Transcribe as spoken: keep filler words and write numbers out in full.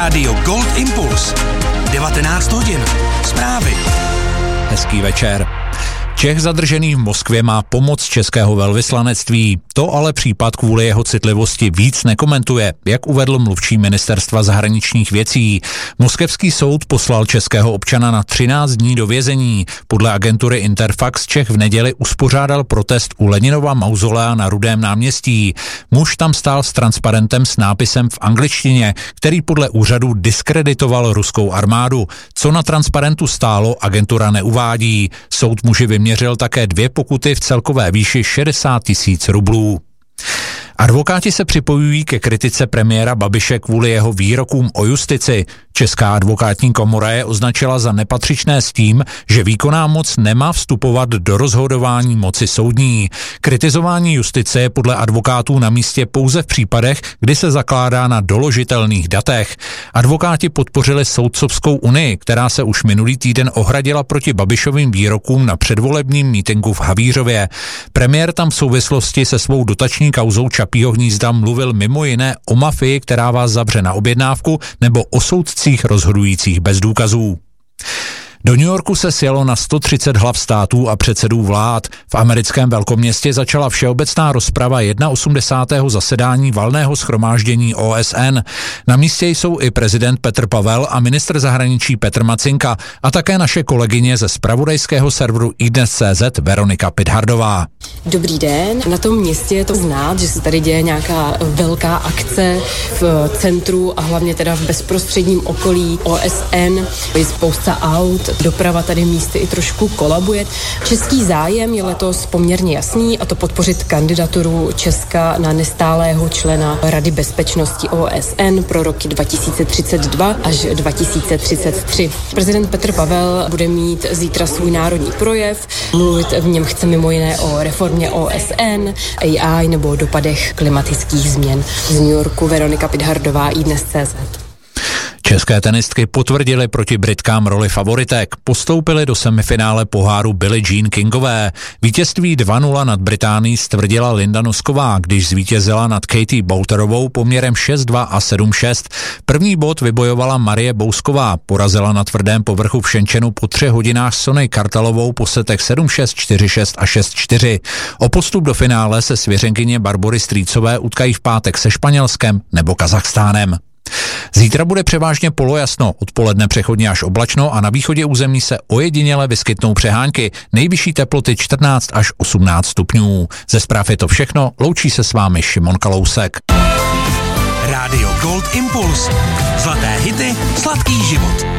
Rádio Gold Impuls. devatenáct hodin. Zprávy. Hezký večer. Čech zadržený v Moskvě má pomoc českého velvyslanectví. To ale případ kvůli jeho citlivosti víc nekomentuje, jak uvedl mluvčí ministerstva zahraničních věcí. Moskevský soud poslal českého občana na třináct dní do vězení. Podle agentury Interfax Čech v neděli uspořádal protest u Leninova mauzolea na Rudém náměstí. Muž tam stál s transparentem s nápisem v angličtině, který podle úřadu diskreditoval ruskou armádu. Co na transparentu stálo, agentura neuvádí. Soud muži vyměřil také dvě pokuty v celkové výši šedesát tisíc rublů. Advokáti se připojují ke kritice premiéra Babiše kvůli jeho výrokům o justici. Česká advokátní komora je označila za nepatřičné s tím, že výkonná moc nemá vstupovat do rozhodování moci soudní. Kritizování justice je podle advokátů na místě pouze v případech, kdy se zakládá na doložitelných datech. Advokáti podpořili Soudcovskou unii, která se už minulý týden ohradila proti Babišovým výrokům na předvolebním mítinku v Havířově. Premiér tam v souvislosti se svou dotační kauzou Čapího hnízda mluvil mimo jiné o mafii, která vás zavře na objednávku, nebo o soudcích rozhodujících bez důkazů. Do New Yorku se sjelo na sto třicet hlav států a předsedů vlád. V americkém velkoměstě začala všeobecná rozprava osmdesátého prvního zasedání valného shromáždění O S N. Na místě jsou i prezident Petr Pavel a ministr zahraničí Petr Macinka a také naše kolegyně ze zpravodajského serveru iDnes tečka cé zet Veronika Pithardová. Dobrý den. Na tom městě je to znát, že se tady děje nějaká velká akce v centru a hlavně teda v bezprostředním okolí O S N. Je spousta aut, doprava tady místy i trošku kolabuje. Český zájem je letos poměrně jasný, a to podpořit kandidaturu Česka na nestálého člena Rady bezpečnosti O S N pro roky dva tisíce třicet dva až dva tisíce třicet tři. Prezident Petr Pavel bude mít zítra svůj národní projev. Mluvit v něm chce mimo jiné o reformě O S N, A I nebo o dopadech klimatických změn. Z New Yorku Veronika Pithardová, iDnes tečka cé zet. České tenistky potvrdily proti Britkám roli favoritek. Postoupily do semifinále poháru Billie Jean Kingové. Vítězství dva nula nad Británií stvrdila Linda Nosková, když zvítězila nad Katie Boulterovou poměrem šest dva a sedm šest. První bod vybojovala Marie Bousková. Porazila na tvrdém povrchu v Šenčenu po třech hodinách Sony Kartalovou po setech sedm šest, čtyři šest a šest čtyři. O postup do finále se svěřenkyně Barbory Strýcové utkají v pátek se Španělskem nebo Kazachstánem. Zítra bude převážně polojasno, odpoledne přechodně až oblačno a na východě území se ojediněle vyskytnou přehánky, nejvyšší teploty čtrnáct až osmnáct stupňů. Ze zpráv je to všechno, loučí se s vámi Šimon Kalousek. Rádio Gold Impuls. Zlaté hity, sladký život.